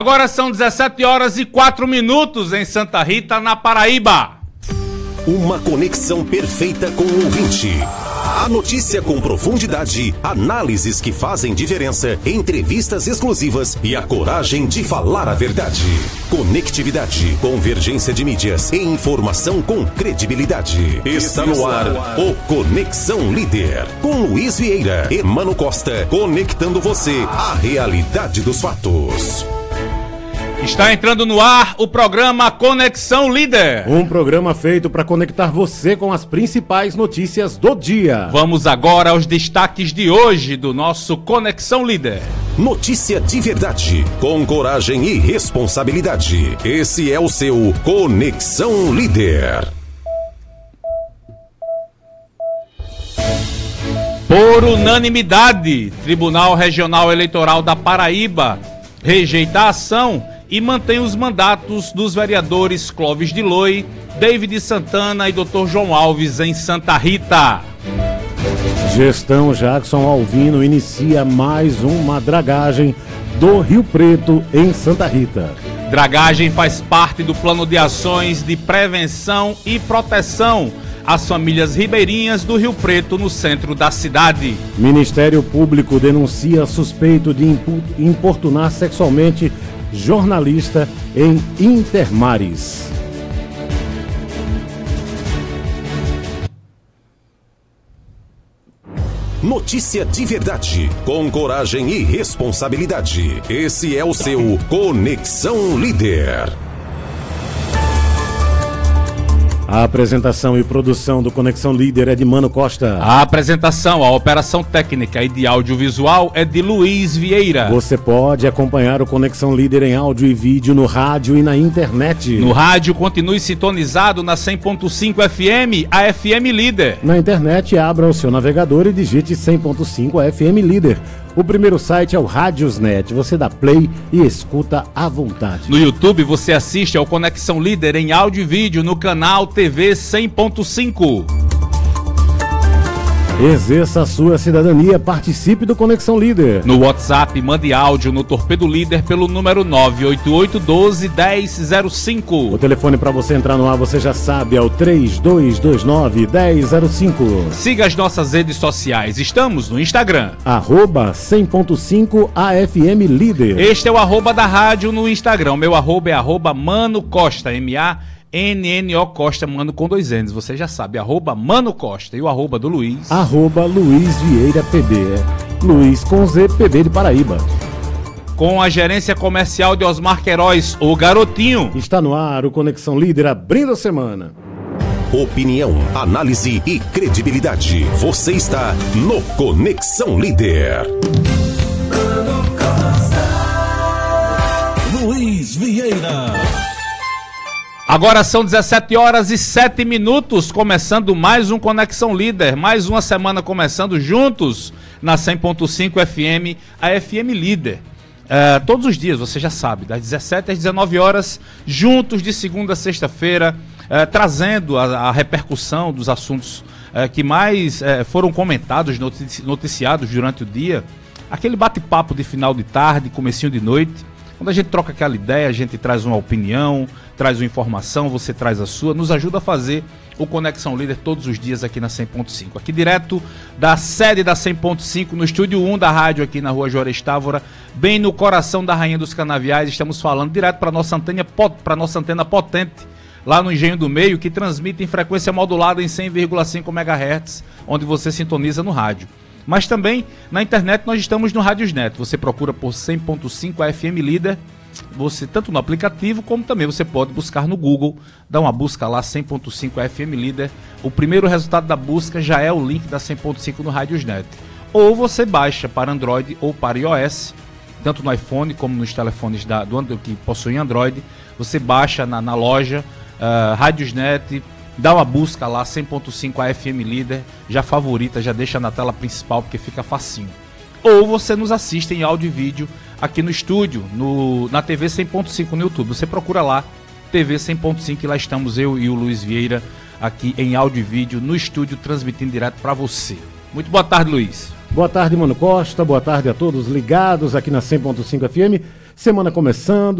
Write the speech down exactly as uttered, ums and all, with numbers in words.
Agora são dezessete horas e quatro minutos em Santa Rita, na Paraíba. Uma conexão perfeita com o ouvinte. A notícia com profundidade, análises que fazem diferença, entrevistas exclusivas e a coragem de falar a verdade. Conectividade, convergência de mídias e informação com credibilidade. Está no ar o Conexão Líder, com Luiz Vieira e Mano Costa, conectando você à realidade dos fatos. Está entrando no ar o programa Conexão Líder. Um programa feito para conectar você com as principais notícias do dia. Vamos agora aos destaques de hoje do nosso Conexão Líder. Notícia de verdade, com coragem e responsabilidade. Esse é o seu Conexão Líder. Por unanimidade, Tribunal Regional Eleitoral da Paraíba rejeita a ação e mantém os mandatos dos vereadores Clóvis de Loi, David Santana e doutor João Alves em Santa Rita. Gestão Jackson Alvino inicia mais uma dragagem do Rio Preto em Santa Rita. Dragagem faz parte do plano de ações de prevenção e proteção às famílias ribeirinhas do Rio Preto, no centro da cidade. Ministério Público denuncia suspeito de importunar sexualmente jornalista em Intermares. Notícia de verdade, com coragem e responsabilidade. Esse é o seu Conexão Líder. A apresentação e produção do Conexão Líder é de Mano Costa. A apresentação, a operação técnica e de audiovisual é de Luiz Vieira. Você pode acompanhar o Conexão Líder em áudio e vídeo no rádio e na internet. No rádio, continue sintonizado na cem ponto cinco F M, a F M Líder. Na internet, abra o seu navegador e digite cem ponto cinco F M Líder. O primeiro site é o Radiosnet. Você dá play e escuta à vontade. No YouTube, você assiste ao Conexão Líder em áudio e vídeo no canal T V cem ponto cinco. Exerça a sua cidadania, participe do Conexão Líder. No WhatsApp, mande áudio no Torpedo Líder pelo número nove oito oito um dois um zero zero cinco. O telefone para você entrar no ar, você já sabe, é o três dois dois nove, um zero zero cinco. Siga as nossas redes sociais. Estamos no Instagram, arroba cem ponto cinco A F M Líder. Este é o arroba da rádio no Instagram. Meu arroba é arroba Mano Costa, M A N N O Costa, Mano com dois N's, você já sabe, arroba Mano Costa. E o arroba do Luiz? Arroba Luiz Vieira P B, Luiz com Z, P B de Paraíba. Com a gerência comercial de Osmar Queiroz, o Garotinho. Está no ar o Conexão Líder, abrindo a semana. Opinião, análise e credibilidade. Você está no Conexão Líder. Luiz Vieira. Agora são dezessete horas e sete minutos, começando mais um Conexão Líder, mais uma semana começando juntos na cem ponto cinco F M, a F M Líder. Uh, todos os dias, você já sabe, das dezessete às dezenove horas, juntos de segunda a sexta-feira, uh, trazendo a, a repercussão dos assuntos uh, que mais uh, foram comentados, notici- noticiados durante o dia. Aquele bate-papo de final de tarde, comecinho de noite. Quando a gente troca aquela ideia, a gente traz uma opinião, traz uma informação, você traz a sua, nos ajuda a fazer o Conexão Líder todos os dias aqui na cem ponto cinco. Aqui direto da sede da cem ponto cinco, no estúdio um da rádio aqui na rua Juarez Távora, bem no coração da Rainha dos Canaviais. Estamos falando direto para nossa antena, para nossa antena potente, lá no Engenho do Meio, que transmite em frequência modulada em cem vírgula cinco megahertz, onde você sintoniza no rádio. Mas também na internet nós estamos no Radiosnet. Você procura por cem ponto cinco A F M Líder, você tanto no aplicativo como também você pode buscar no Google, dá uma busca lá, cem ponto cinco A F M Líder. O primeiro resultado da busca já é o link da cem ponto cinco no Radiosnet. Ou você baixa para Android ou para iOS, tanto no iPhone como nos telefones da, do, que possuem Android. Você baixa na, na loja uh, Radiosnet, dá uma busca lá, cem ponto cinco A F M Líder, já favorita, já deixa na tela principal porque fica facinho. Ou você nos assiste em áudio e vídeo aqui no estúdio, no, na T V cem ponto cinco no YouTube. Você procura lá, T V cem ponto cinco, e lá estamos eu e o Luiz Vieira aqui em áudio e vídeo no estúdio, transmitindo direto para você. Muito boa tarde, Luiz. Boa tarde, Mano Costa, boa tarde a todos ligados aqui na cem ponto cinco F M. Semana começando.